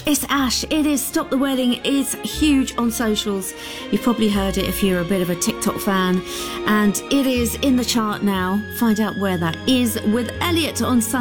It's Ash. It is Stop the Wedding. It's huge on socials. You've probably heard it if you're a bit of a TikTok fan. And it is in the chart now. Find out where that is with Elliot on Sunday.